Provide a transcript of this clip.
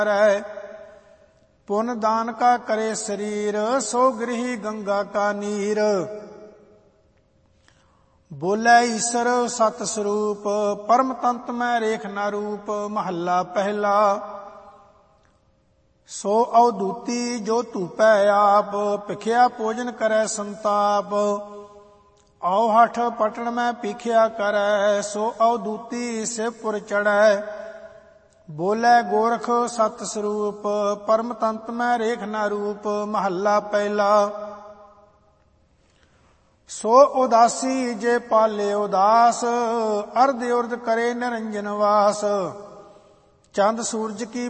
पुन दान का करे शरीर, सो गृही गंगा का नीर। बोले ईश्वर सत स्वरूप, परम तंत में रेख न रूप। महला पहला। सो अवधूती जो धूपै आप, भिखिया भोजन करे संताप। औ हठ पटन में पीखिया करे, सो अवधूती शिवपुर चढ़ै। बोले गोरख सत स्वरूप, परम तंत में रेख न रूप। महला पहला। सो उदासी जे पाले उदास, अर्ध उर्ध करे निरंजन वास। चंद सूरज की